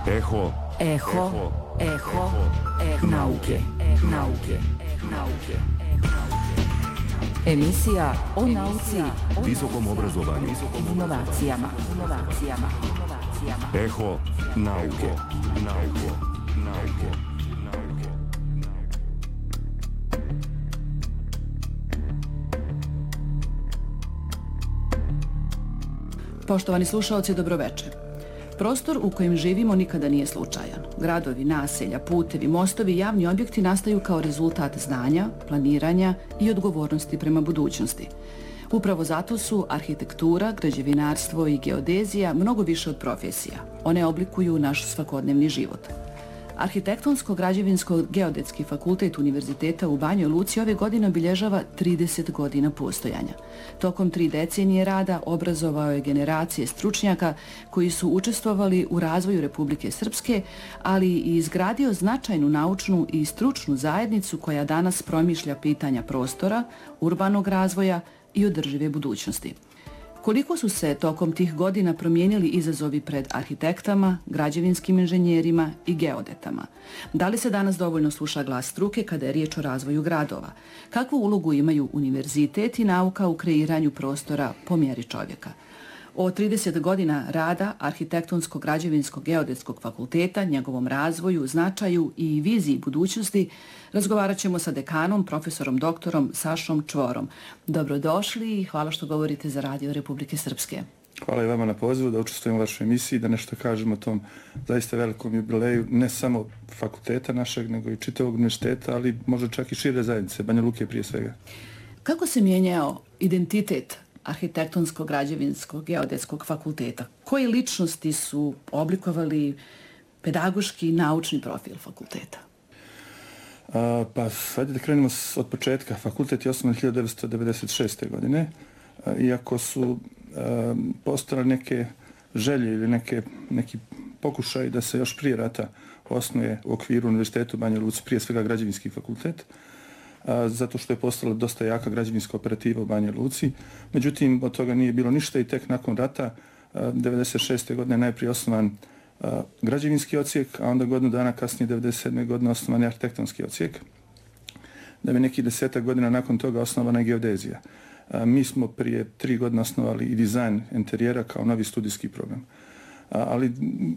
Eho nauke. Emisija o nauci, visokom obrazovanju, inovacijama. Eho nauke. Poštovani slušaoci, dobroveče. Prostor u kojem živimo nikada nije slučajan. Gradovi, naselja, putevi, mostovi i javni objekti nastaju kao rezultat znanja, planiranja i odgovornosti prema budućnosti. Upravo zato su arhitektura, građevinarstvo i geodezija mnogo više od profesija. One oblikuju naš svakodnevni život. Arhitektonsko-građevinsko-geodetski fakultet Univerziteta u Banjoj Luci ove godine obilježava 30 godina postojanja. Tokom 3 decenije rada obrazovao je generacije stručnjaka koji su učestvovali u razvoju Republike Srpske, ali i izgradio značajnu naučnu i stručnu zajednicu koja danas promišlja pitanja prostora, urbanog razvoja i održive budućnosti. Koliko su se tokom tih godina promijenili izazovi pred arhitektama, građevinskim inženjerima i geodetama? Da li se danas dovoljno sluša glas struke kada je riječ o razvoju gradova? Kakvu ulogu imaju univerzitet i nauka u kreiranju prostora po mjeri čovjeka? O 30 godina rada Arhitektonsko-građevinsko-geodetskog fakulteta, njegovom razvoju, značaju i viziji budućnosti razgovarat ćemo sa dekanom, profesorom doktorom Sašom Čvorom. Dobrodošli i hvala što govorite za Radio Republike Srpske. Hvala i vama na pozivu da učestvujem u vašoj emisiji, da nešto kažemo o tom zaista velikom jubileju, ne samo fakulteta našeg, nego i čitavog univerziteta, ali možda čak i šire zajednice, Banja Luke prije svega. Kako se mijenjao identitet Arhitektonsko-građevinsko-geodetskog fakulteta? Koje ličnosti su oblikovali pedagoški i naučni profil fakulteta? Pa, hajde da krenemo od početka. Fakultet je osnovan 1996. godine. Iako su postojale neke želje ili neki pokušaj da se još prije rata osnuje u okviru Univerziteta u Banjoj Luci, prije svega građevinski fakultet, zato što je postala dosta jaka građevinska operativa u Banjoj Luci. Međutim, od toga nije bilo ništa i tek nakon rata 1996. godine najprije osnovan građevinski odsjek, a onda godinu dana kasnije 1997. godine osnovan je arhitektonski odsjek. Da bi neki 10 godina nakon toga osnovana je geodezija. Mi smo prije 3 godine osnovali i dizajn interijera kao novi studijski program. Ali